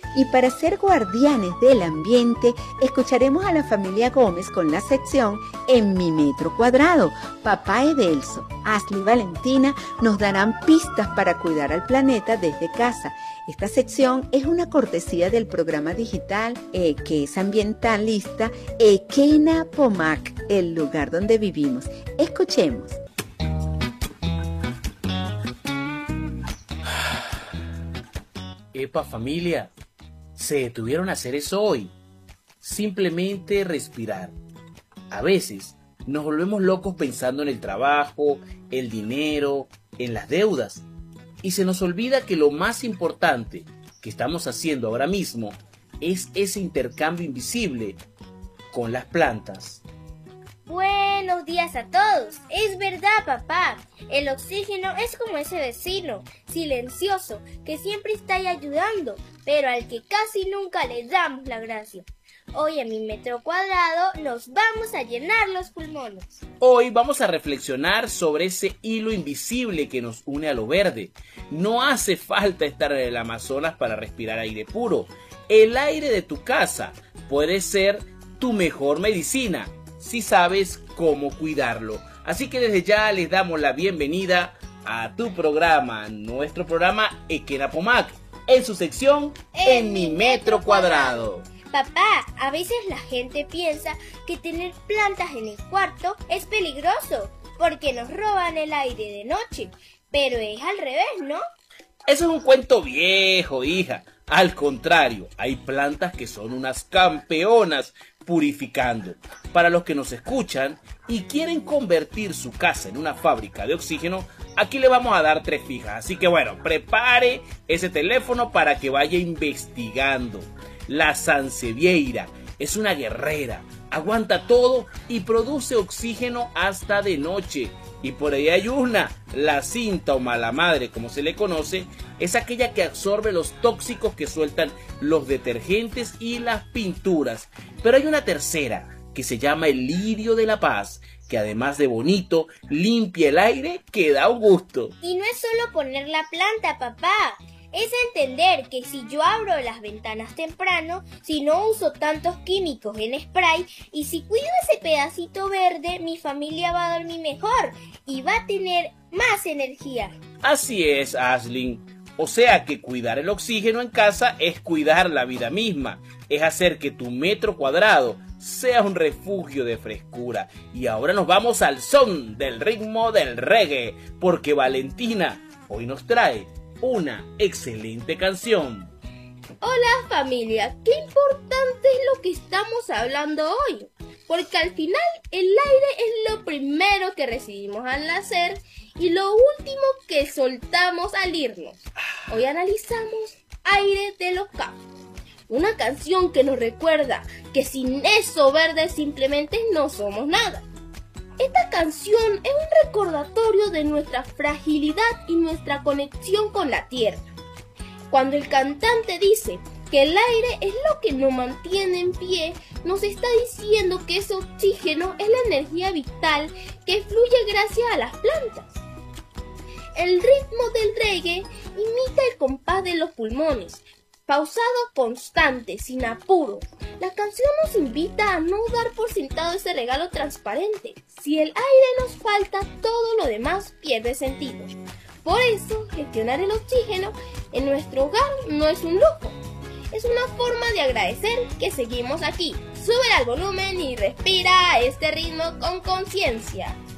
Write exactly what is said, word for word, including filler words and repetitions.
Y para ser guardianes del ambiente, escucharemos a la familia Gómez con la sección En mi metro cuadrado. Papá Edelso, Ashley y Valentina nos darán pistas para cuidar al planeta desde casa. Esta sección es una cortesía del programa digital eh, que es ambientalista Ekena Pomac, el lugar donde vivimos. Escuchemos. Epa, familia, se detuvieron a hacer eso hoy. Simplemente respirar. A veces nos volvemos locos pensando en el trabajo, el dinero, en las deudas. Y se nos olvida que lo más importante que estamos haciendo ahora mismo es ese intercambio invisible con las plantas. Buenos días a todos. Es verdad, papá. El oxígeno es como ese vecino, silencioso, que siempre está ahí ayudando, pero al que casi nunca le damos la gracia. Hoy en mi metro cuadrado nos vamos a llenar los pulmones. Hoy vamos a reflexionar sobre ese hilo invisible que nos une a lo verde. No hace falta estar en el Amazonas para respirar aire puro. El aire de tu casa puede ser tu mejor medicina si sabes cómo cuidarlo. Así que desde ya les damos la bienvenida a tu programa, nuestro programa Ekena Pomac, en su sección En, en mi metro cuadrado. Papá, a veces la gente piensa que tener plantas en el cuarto es peligroso porque nos roban el aire de noche, pero es al revés, ¿no? Eso es un cuento viejo, hija. Al contrario, hay plantas que son unas campeonas purificando. Para los que nos escuchan y quieren convertir su casa en una fábrica de oxígeno, aquí le vamos a dar tres fijas. Así que bueno, prepare ese teléfono para que vaya investigando. La sansevieria es una guerrera, aguanta todo y produce oxígeno hasta de noche. Y por ahí hay una, la cinta o mala madre, como se le conoce, es aquella que absorbe los tóxicos que sueltan los detergentes y las pinturas. Pero hay una tercera, que se llama el lirio de la paz, que además de bonito, limpia el aire que da un gusto. Y no es solo poner la planta, papá. Es entender que si yo abro las ventanas temprano, si no uso tantos químicos en spray y si cuido ese pedacito verde, mi familia va a dormir mejor y va a tener más energía. Así es, Ashley. O sea que cuidar el oxígeno en casa es cuidar la vida misma, es hacer que tu metro cuadrado sea un refugio de frescura. Y ahora nos vamos al son del ritmo del reggae, porque Valentina hoy nos trae una excelente canción. Hola familia, qué importante es lo que estamos hablando hoy, porque al final el aire es lo primero que recibimos al nacer y lo último que soltamos al irnos. Hoy analizamos Aire de los Campos, una canción que nos recuerda que sin eso verde simplemente no somos nada. Esta canción es un recordatorio de nuestra fragilidad y nuestra conexión con la tierra. Cuando el cantante dice que el aire es lo que nos mantiene en pie, nos está diciendo que ese oxígeno es la energía vital que fluye gracias a las plantas. El ritmo del reggae imita el compás de los pulmones, pausado, constante, sin apuro. La canción nos invita a no dar por sentado ese regalo transparente. Si el aire nos falta, todo lo demás pierde sentido. Por eso, gestionar el oxígeno en nuestro hogar no es un lujo. Es una forma de agradecer que seguimos aquí. Sube al volumen y respira este ritmo con conciencia.